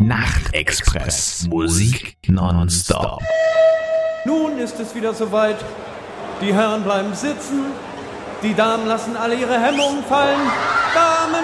Nachtexpress. Musik nonstop. Nun ist es wieder soweit. Die Herren bleiben sitzen. Die Damen lassen alle ihre Hemmungen fallen. Damen